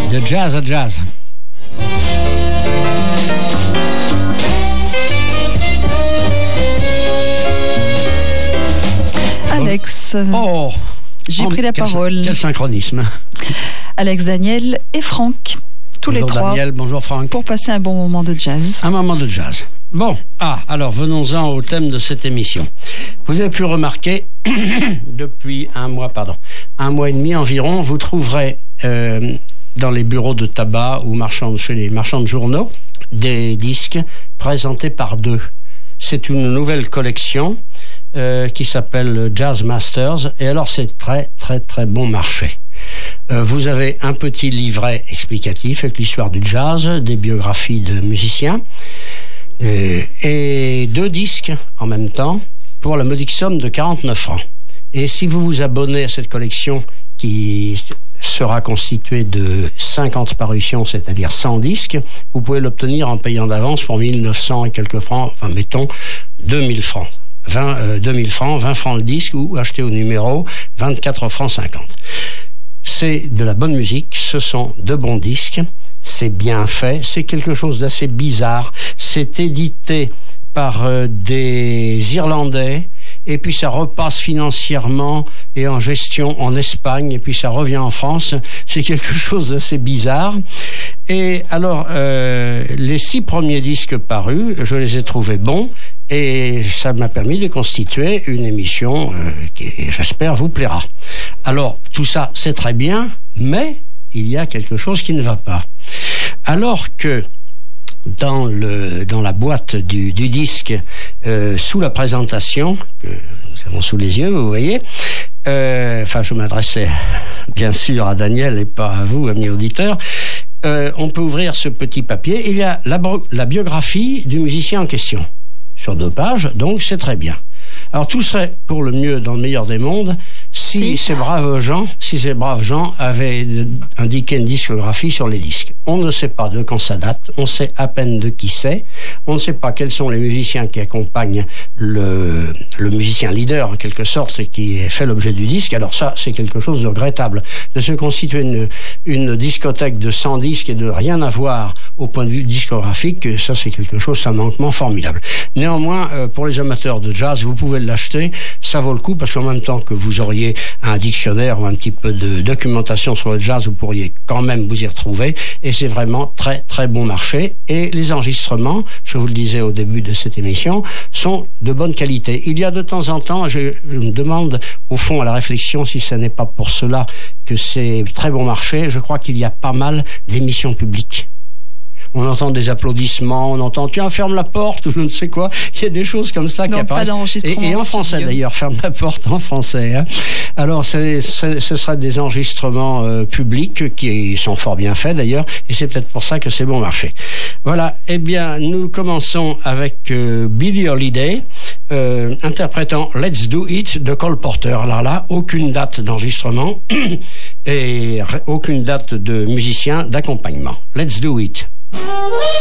De jazz à jazz. Alex, j'ai pris la parole. Quel synchronisme. Alex, Daniel et Franck, tous bonjour les trois. Daniel, bonjour Franck. Pour passer un bon moment de jazz. Un moment de jazz. Bon, alors venons-en au thème de cette émission. Vous avez pu remarquer, depuis un mois et demi environ, vous trouverez dans les bureaux de tabac ou chez les marchands de journaux des disques présentés par deux. C'est une nouvelle collection qui s'appelle Jazz Masters, et alors c'est très très très bon marché. Vous avez un petit livret explicatif avec l'histoire du jazz, des biographies de musiciens, et deux disques en même temps pour la modique somme de 49 francs. Et si vous vous abonnez à cette collection qui sera constituée de 50 parutions, c'est-à-dire 100 disques, vous pouvez l'obtenir en payant d'avance pour 1900 et quelques francs, enfin mettons 2000 francs. 2000 francs, 20 francs le disque, ou acheter au numéro 24 francs 50. C'est de la bonne musique, ce sont de bons disques, c'est bien fait, c'est quelque chose d'assez bizarre, c'est édité par des Irlandais, et puis ça repasse financièrement et en gestion en Espagne, et puis ça revient en France. C'est quelque chose d'assez bizarre. Et alors, les 6 premiers disques parus, je les ai trouvés bons, et ça m'a permis de constituer une émission qui, j'espère, vous plaira. Alors, tout ça, c'est très bien, mais il y a quelque chose qui ne va pas. Alors que dans la boîte du disque, sous la présentation que nous avons sous les yeux, vous voyez, je m'adressais bien sûr à Daniel et pas à vous, amis auditeurs. On peut ouvrir ce petit papier. Il y a la biographie du musicien en question sur 2 pages, donc c'est très bien. Alors tout serait pour le mieux dans le meilleur des mondes si ces braves gens avaient indiqué une discographie sur les disques. On ne sait pas de quand ça date, on sait à peine de qui c'est, on ne sait pas quels sont les musiciens qui accompagnent le musicien leader en quelque sorte qui fait l'objet du disque. Alors ça, c'est quelque chose de regrettable. De se constituer une discothèque de 100 disques et de rien avoir au point de vue discographique, ça c'est quelque chose, c'est un manquement formidable. Néanmoins, pour les amateurs de jazz, vous pouvez l'acheter, ça vaut le coup parce qu'en même temps que vous auriez un dictionnaire ou un petit peu de documentation sur le jazz, vous pourriez quand même vous y retrouver, et c'est vraiment très très bon marché. Et les enregistrements, je vous le disais au début de cette émission, sont de bonne qualité. Il y a de temps en temps, je me demande au fond à la réflexion si ce n'est pas pour cela que c'est très bon marché, je crois qu'il y a pas mal d'émissions publiques. On entend des applaudissements, on entend « tiens, ferme la porte » ou je ne sais quoi. Il y a des choses comme ça qui apparaissent. Pas d'enregistrement et en français d'ailleurs, ferme la porte en français. Hein. Alors ce seraient des enregistrements publics qui sont fort bien faits d'ailleurs, et c'est peut-être pour ça que c'est bon marché. Voilà, eh bien nous commençons avec Billie Holiday, interprétant « Let's Do It » de Cole Porter. Alors là, aucune date d'enregistrement et aucune date de musicien d'accompagnement. Let's Do It.